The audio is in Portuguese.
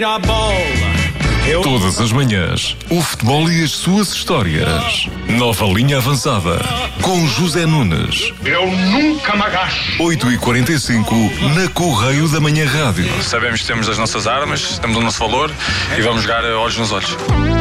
A bola. Todas as manhãs, o futebol e as suas histórias. Nova linha avançada, com José Nunes. Eu nunca me agacho. 8h45, na Correio da Manhã Rádio. Sabemos que temos as nossas armas, temos o nosso valor e vamos jogar olhos nos olhos.